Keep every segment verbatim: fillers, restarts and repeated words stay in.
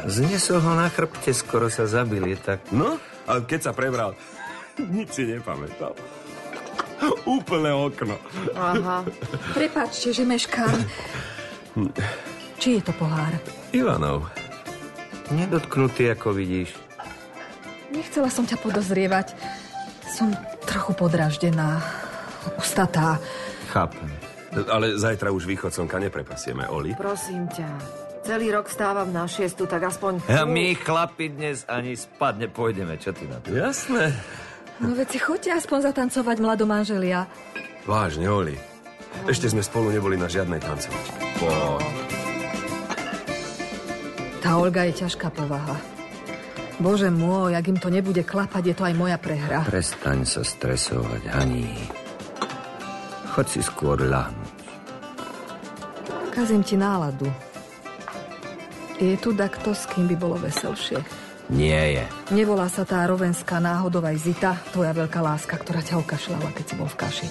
Znesol ho na chrbte, skoro sa zabil, je tak. No, ale keď sa prebral, nič si nepamätal. Úplné okno. Aha. Prepáčte, že meškám. Či je to pohár? Ivanov. Nedotknutý, ako vidíš. Nechcela som ťa podozrievať. Som trochu podraždená. Ustatá. Chápem. Ale zajtra už východ slnka neprepasieme, Oli. Prosím ťa. Celý rok stávam na šiestu, tak aspoň... A my, chlapi, dnes ani spať nepôjdeme. Čo ty na to? Jasné. No veď si choďte aspoň zatancovať, mladomanželia. Vážne, Oli. Ešte sme spolu neboli na žiadnej tancovačke. Poď. Tá Olga je ťažká povaha. Bože môj, ak im to nebude klapať, je to aj moja prehra. Prestaň sa stresovať, Haní. Choď si skôr ľahnuť. Kazím ti náladu. Je tu dakto, s kým by bolo veselšie? Nie je. Nevolá sa tá rovenská náhodová Zita, tvoja veľká láska, ktorá ťa okašľala, keď si bol v kaši.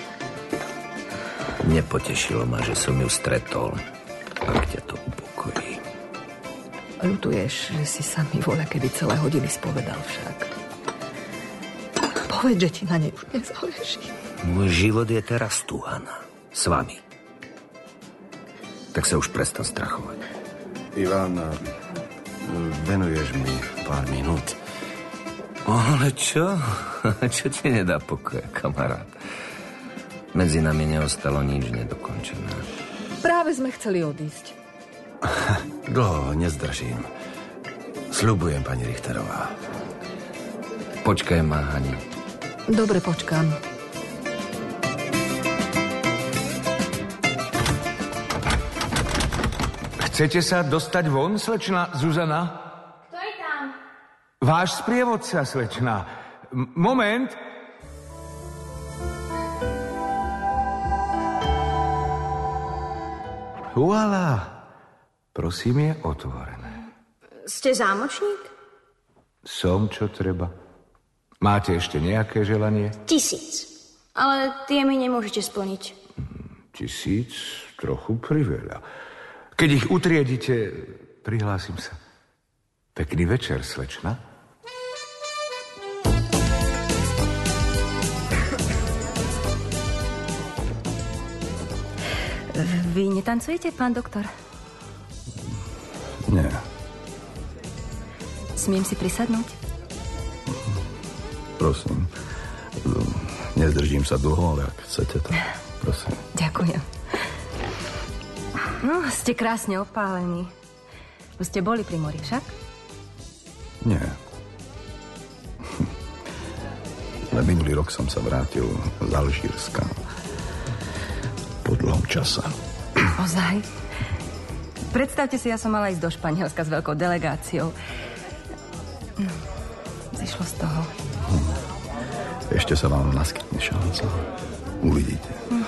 Nepotešilo ma, že som ju stretol. Ak ťa to upokojí. Ľutuješ, že si sa mi voľa, kedy celé hodiny spovedal však. Povedz, že ti na nej už nezáleží. Môj život je teraz tu, Hanna. S vami. Tak sa už prestan strachovať. Ivan, venuješ mi pár minút? Ale čo? Čo ti nedá pokoja, kamarát? Medzi nami neostalo nič nedokončené. Práve sme chceli odísť. Dlho nezdržím. Sľubujem, pani Richterová. Počkaj ma, Hani. Dobre, počkám. Chcete sa dostať von, slečna Zuzana? Kto je tam? Váš sprievodca, slečna. M- moment. Voilà. Prosím, je otvorené. Ste zámočník? Som, čo treba. Máte ešte nejaké želanie? Tisíc. Ale tie mi nemôžete splniť. Tisíc? Trochu priveľa. Keď ich utriedite, prihlásim sa. Pekný večer, slečna. Vy netancujete, pán doktor? Nie. Smiem si prisadnúť? Prosím. Nezdržím sa dlho, ale ak chcete, to prosím. Ďakujem. No, ste krásne opálení. Už ste boli pri mori, však? Nie. Na minulý rok som sa vrátil z Alžírska. Po dlhom čase. Ozaj? Predstavte si, ja som mala ísť do Španielska s veľkou delegáciou. No, zišlo z toho. Hm. Ešte sa vám naskytne šanca. Uvidíte. Hm.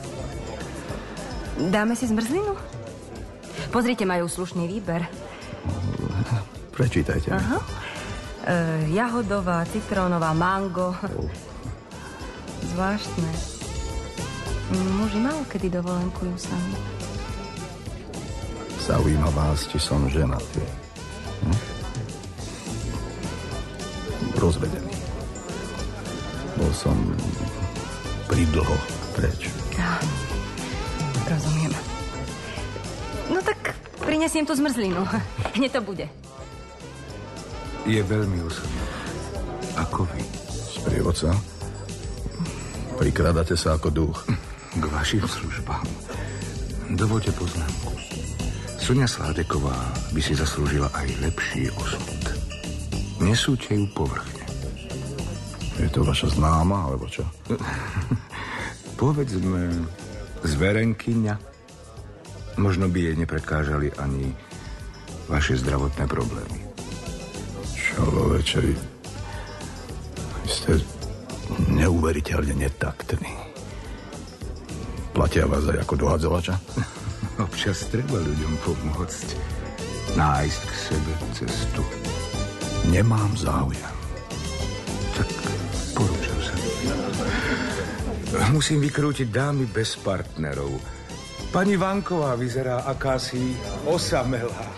Dáme si zmrzlinu? Pozrite, majú slušný výber. Prečítajte mi. Aha. E, jahodová, citrónová, mango. Oh. Zvláštne. Muži málo kedy dovolenkujú sami. Zaujíma vás, či som ženatý. Hm? Rozvedený. Bol som pridlho preč. Ah, rozumiem. No tak prinesiem tú zmrzlinu. Hneď to bude. Je veľmi osobný. Ako vy. Sprievodca? Prikradate sa ako duch. K vašim službám. Dovoľte poznámku. Sonia Sládeková by si zaslúžila aj lepší osud. Nesúďte ju povrchne. Je to vaša známa, alebo čo? Povedzme, zverenkyňa. Možno by jej neprekážali ani vaše zdravotné problémy. Čo vo večeri? Vy ste neuveriteľne netaktní. Platia vás aj ako dohadzovača? Občas treba ľuďom pomôcť. Nájsť k sebe cestu. Nemám záujem. Tak porúčam sa. Musím vykrútiť dámy bez partnerov. Pani Vanková vyzerá akási osamelá.